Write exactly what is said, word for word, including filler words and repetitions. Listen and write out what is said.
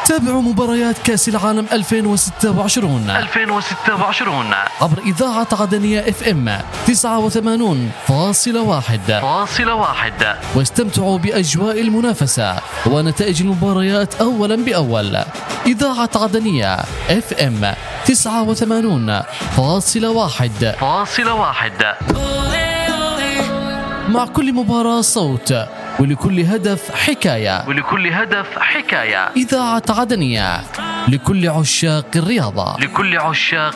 تابعوا مباريات كأس العالم ألفين وستة وعشرين ألفين وستة وعشرين عبر إذاعة عدنية اف ام تسعة وثمانين فاصلة واحد، واستمتعوا بأجواء المنافسة ونتائج المباريات أولا بأول. إذاعة عدنية اف ام تسعة وثمانين فاصلة واحد، مع كل مباراة صوت، ولكل هدف حكاية ولكل هدف حكاية. إذاعة عدنية لكل عشاق الرياضة. لكل عشاق